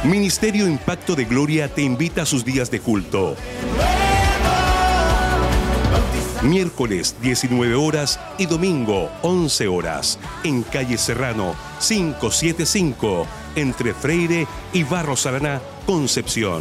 Ministerio Impacto de Gloria te invita a sus días de culto. Miércoles 19 horas y domingo 11 horas en calle Serrano 575 entre Freire y Barros Araná, Concepción.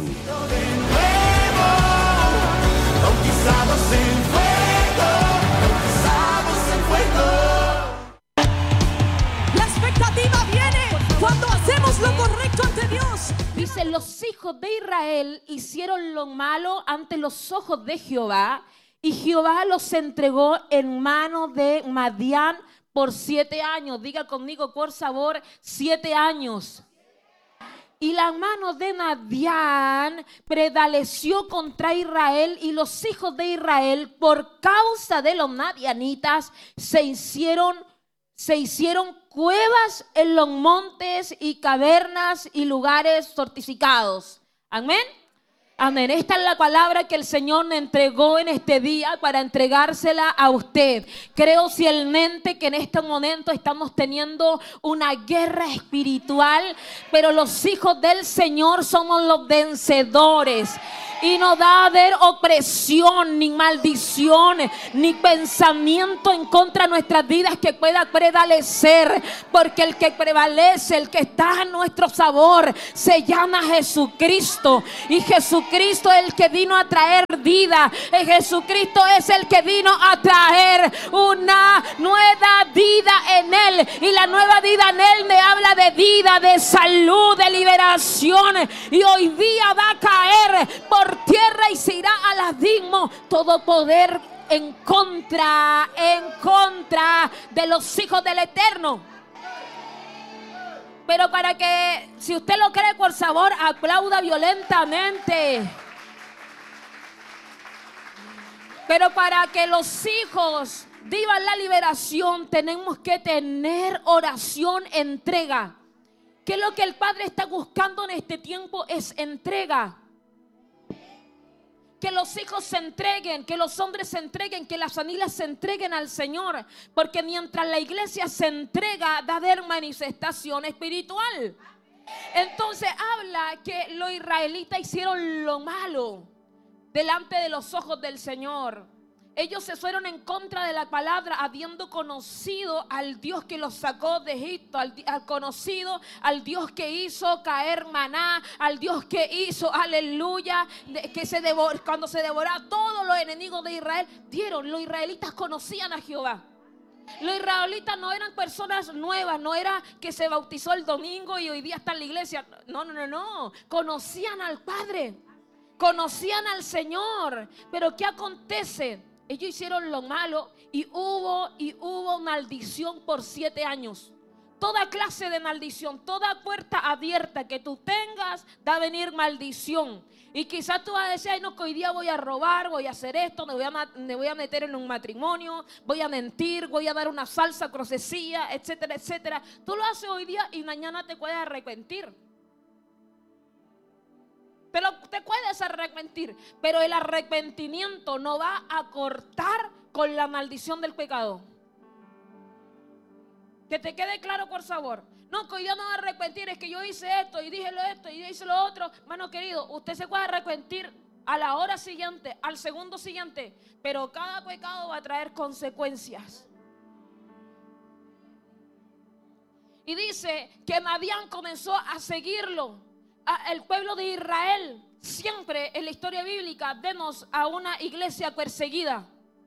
La expectativa viene cuando hacemos lo correcto ante Dios. Dice, los hijos de Israel hicieron lo malo ante los ojos de Jehová, y Jehová los entregó en mano de Madián por 7 años. Diga conmigo, por favor, 7 años. Y la mano de Madián prevaleció contra Israel, y los hijos de Israel, por causa de los madianitas, se hicieron cuevas en los montes y cavernas y lugares fortificados. Amén. Amén. Esta es la palabra que el Señor me entregó en este día para entregársela a usted. Creo fielmente que en este momento estamos teniendo una guerra espiritual, pero los hijos del Señor somos los vencedores. Y no va a haber opresión, ni maldición, ni pensamiento en contra de nuestras vidas que pueda prevalecer. Porque el que prevalece, el que está a nuestro favor, se llama Jesucristo. Y Jesucristo es el que vino a traer vida. Y Jesucristo es el que vino a traer una nueva vida en Él. Y la nueva vida en Él me habla de vida, de salud, de liberación. Y hoy día va a caer por tierra y se irá al abismo todo poder en contra de los hijos del Eterno. Pero para que, si usted lo cree, por favor, aplauda violentamente. Pero para que los hijos vivan la liberación, tenemos que tener oración, entrega. ¿Qué es lo que el Padre está buscando en este tiempo? Es entrega. Que los hijos se entreguen, que los hombres se entreguen, que las familias se entreguen al Señor. Porque mientras la iglesia se entrega, va a haber manifestación espiritual. Entonces habla que los israelitas hicieron lo malo delante de los ojos del Señor. Ellos se fueron en contra de la palabra, habiendo conocido al Dios que los sacó de Egipto, al conocido al Dios que hizo caer maná, al Dios que hizo, aleluya, que cuando se devoraba todos los enemigos de Israel, los israelitas conocían a Jehová. Los israelitas no eran personas nuevas, no era que se bautizó el domingo y hoy día está en la iglesia. No. Conocían al Padre, conocían al Señor. Pero ¿qué acontece? Ellos hicieron lo malo y hubo maldición por 7 años. Toda clase de maldición, toda puerta abierta que tú tengas, va a venir maldición. Y quizás tú vas a decir, ay no, que hoy día voy a robar, voy a hacer esto, me voy a meter en un matrimonio, voy a mentir, voy a dar una falsa profecía, etcétera, etcétera. Tú lo haces hoy día y mañana te puedes arrepentir. Pero te puedes arrepentir, pero el arrepentimiento no va a cortar con la maldición del pecado. Que te quede claro, por favor. No, que hoy día no va a arrepentir, es que yo hice esto y dije esto y hice lo otro. Hermano querido, usted se puede arrepentir a la hora siguiente, al segundo siguiente, pero cada pecado va a traer consecuencias. Y dice que Madián comenzó a seguirlo. El pueblo de Israel, siempre en la historia bíblica vemos a una iglesia perseguida.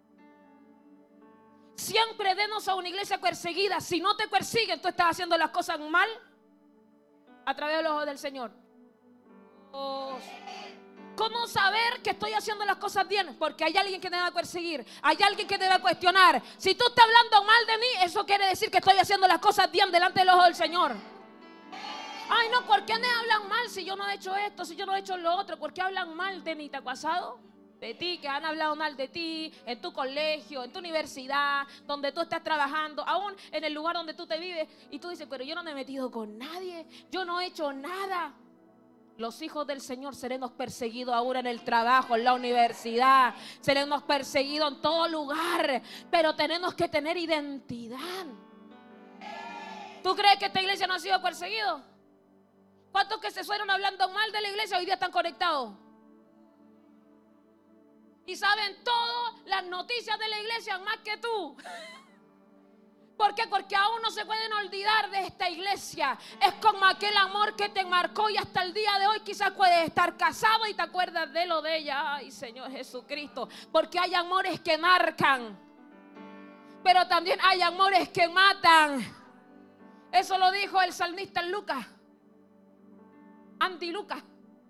Siempre vemos a una iglesia perseguida. Si no te persiguen, tú estás haciendo las cosas mal a través de los ojos del Señor. ¿Cómo saber que estoy haciendo las cosas bien? Porque hay alguien que me va a perseguir, hay alguien que me va a cuestionar. Si tú estás hablando mal de mí, eso quiere decir que estoy haciendo las cosas bien delante de los ojos del Señor. Ay no, ¿por qué me hablan mal si yo no he hecho esto, si yo no he hecho lo otro? ¿Por qué hablan mal de mí? ¿Te ha pasado? De ti, que han hablado mal de ti, en tu colegio, en tu universidad, donde tú estás trabajando, aún en el lugar donde tú te vives. Y tú dices, pero yo no me he metido con nadie, yo no he hecho nada. Los hijos del Señor seremos perseguidos ahora en el trabajo, en la universidad, seremos perseguidos en todo lugar, pero tenemos que tener identidad. ¿Tú crees que esta iglesia no ha sido perseguida? ¿Cuántos que se fueron hablando mal de la iglesia hoy día están conectados? Y saben todas las noticias de la iglesia más que tú. ¿Por qué? Porque aún no se pueden olvidar de esta iglesia. Es como aquel amor que te marcó y hasta el día de hoy quizás puedes estar casado y te acuerdas de lo de ella. Ay, Señor Jesucristo. Porque hay amores que marcan, pero también hay amores que matan. Eso lo dijo el salmista Lucas. Andy Lucas.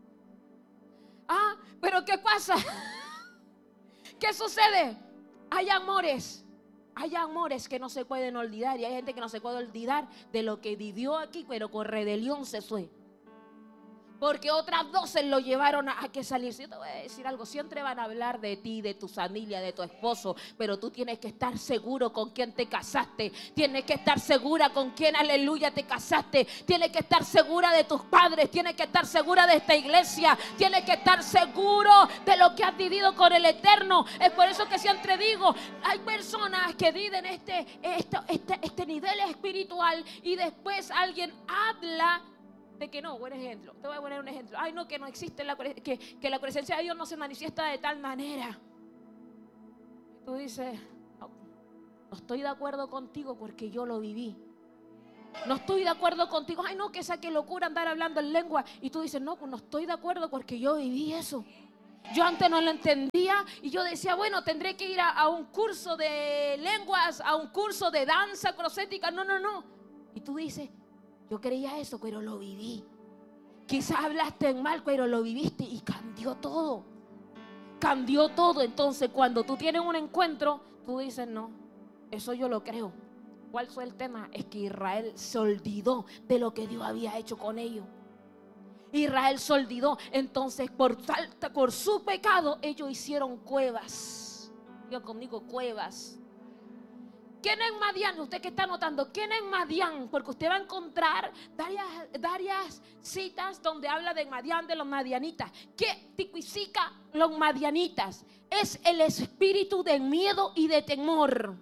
Pero ¿qué pasa? ¿Qué sucede? Hay amores que no se pueden olvidar. Y hay gente que no se puede olvidar de lo que vivió aquí, pero con rebelión se fue. Porque otras 12 lo llevaron a que salirse. Yo te voy a decir algo, siempre van a hablar de ti, de tu familia, de tu esposo, pero tú tienes que estar seguro con quién te casaste. Tienes que estar segura con quién, aleluya, te casaste. Tienes que estar segura de tus padres. Tienes que estar segura de esta iglesia. Tienes que estar seguro de lo que has vivido con el Eterno. Es por eso que siempre digo, hay personas que viven este nivel espiritual y después alguien habla de que no. Buen ejemplo, te voy a poner un ejemplo. Ay, no, que no existe que la presencia de Dios no se manifiesta de tal manera. Tú dices, no estoy de acuerdo contigo porque yo lo viví. No estoy de acuerdo contigo. Ay, no, que esa que locura andar hablando en lengua. Y tú dices, no estoy de acuerdo porque yo viví eso. Yo antes no lo entendía y yo decía, bueno, tendré que ir a un curso de lenguas, a un curso de danza crocética. No. Y tú dices, yo creía eso, pero lo viví. Quizás hablaste en mal, pero lo viviste y cambió todo. Cambió todo. Entonces, cuando tú tienes un encuentro, tú dices, no, eso yo lo creo. ¿Cuál fue el tema? Es que Israel se olvidó de lo que Dios había hecho con ellos. Israel se olvidó. Entonces, por su pecado, ellos hicieron cuevas. Diga conmigo, cuevas. ¿Quién es Madián? Usted que está notando, ¿quién es Madián? Porque usted va a encontrar varias citas donde habla de Madián, de los madianitas. ¿Qué tipifica los madianitas? Es el espíritu de miedo y de temor.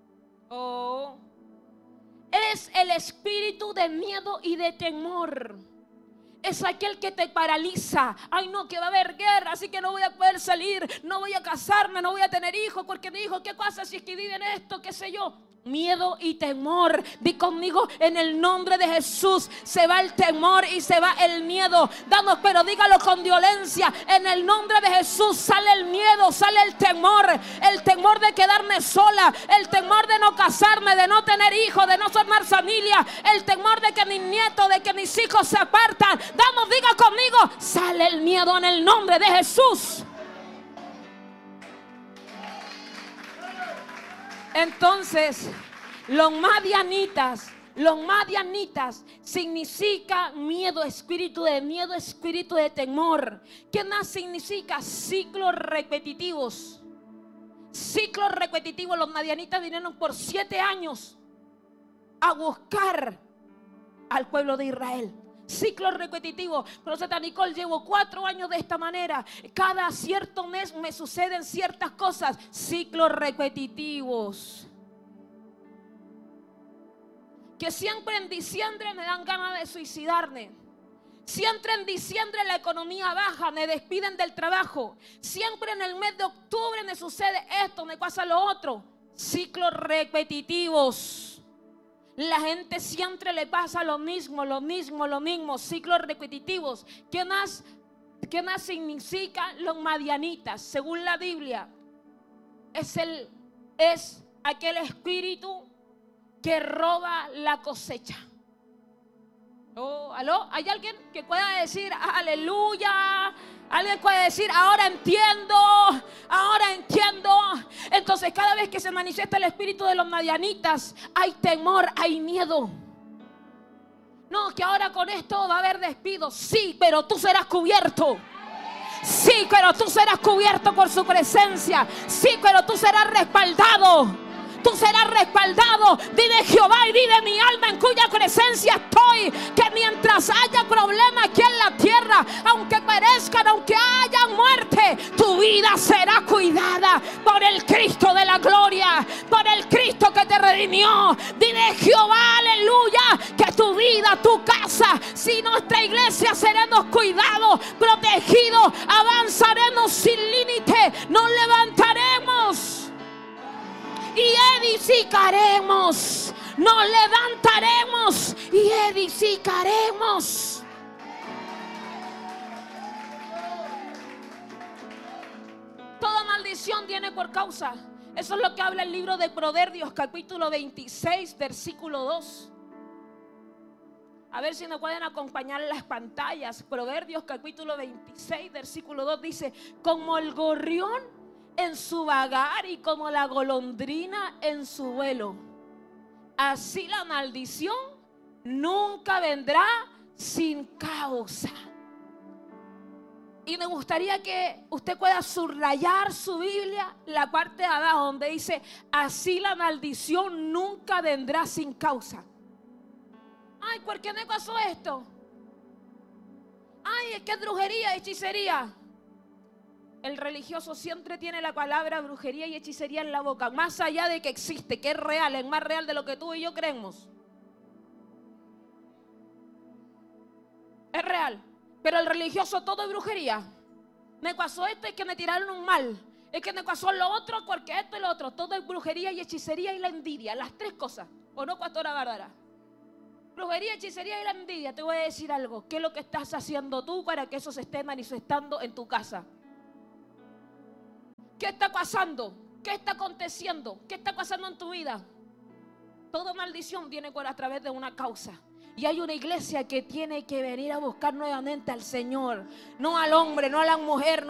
Es el espíritu de miedo y de temor. Es aquel que te paraliza. Ay, no, que va a haber guerra, así que no voy a poder salir, no voy a casarme, no voy a tener hijos, porque mi hijo, ¿qué pasa si es que viven esto? ¿Qué sé yo? Miedo y temor. Di conmigo, en el nombre de Jesús se va el temor y se va el miedo. Pero dígalo con violencia. En el nombre de Jesús sale el miedo, sale el temor de quedarme sola, el temor de no casarme, de no tener hijos, de no formar familia, el temor de que mis nietos, de que mis hijos se apartan. Diga conmigo, sale el miedo en el nombre de Jesús. Entonces, los madianitas significa miedo, espíritu de temor. ¿Qué más significa? Ciclos repetitivos. Ciclos repetitivos. Los madianitas vinieron por 7 años a buscar al pueblo de Israel. Ciclos repetitivos. Profeta Nicole, llevo 4 años de esta manera. Cada cierto mes me suceden ciertas cosas. Ciclos repetitivos. Que siempre en diciembre me dan ganas de suicidarme. Siempre en diciembre la economía baja, me despiden del trabajo. Siempre en el mes de octubre me sucede esto, me pasa lo otro. Ciclos repetitivos. La gente siempre le pasa lo mismo, ciclos repetitivos. ¿Qué más significan los madianitas? Según la Biblia, es aquel espíritu que roba la cosecha. ¿Aló? ¿Hay alguien que pueda decir aleluya? Alguien puede decir ahora entiendo. Entonces cada vez que se manifiesta el espíritu de los madianitas, hay temor, hay miedo. No, que ahora con esto va a haber despido. Sí, pero tú serás cubierto. Sí, pero tú serás cubierto por su presencia. Sí, pero tú serás respaldado. Tú serás respaldado. Vive Jehová y vive mi alma, en cuya presencia estoy. Que mientras haya problemas aquí en la tierra, vida, aunque perezcan, aunque haya muerte, tu vida será cuidada por el Cristo de la gloria, por el Cristo que te redimió. Dile: Jehová, aleluya, que tu vida, tu casa, si nuestra iglesia seremos cuidados, protegidos, avanzaremos sin límite, nos levantaremos y edificaremos. Nos levantaremos y edificaremos. Toda maldición viene por causa. Eso es lo que habla el libro de Proverbios, capítulo 26, versículo 2. A ver si nos pueden acompañar en las pantallas. Proverbios, capítulo 26, versículo 2 dice: como el gorrión en su vagar y como la golondrina en su vuelo, así la maldición nunca vendrá sin causa. Y me gustaría que usted pueda subrayar su Biblia, la parte de abajo donde dice: así la maldición nunca vendrá sin causa. Ay, ¿por qué me pasó esto? Ay, es que es brujería, hechicería. El religioso siempre tiene la palabra brujería y hechicería en la boca, más allá de que existe, que es real, es más real de lo que tú y yo creemos. Es real. Pero el religioso todo es brujería. Me pasó esto, es que me tiraron un mal. Es que me pasó lo otro porque esto y lo otro. Todo es brujería y hechicería y la envidia. Las tres cosas. ¿O no, pastora Bárbara? Brujería, hechicería y la envidia. Te voy a decir algo. ¿Qué es lo que estás haciendo tú para que eso se esté manifestando en tu casa? ¿Qué está pasando? ¿Qué está aconteciendo? ¿Qué está pasando en tu vida? Toda maldición viene a través de una causa. Y hay una iglesia que tiene que venir a buscar nuevamente al Señor. No al hombre, no a la mujer.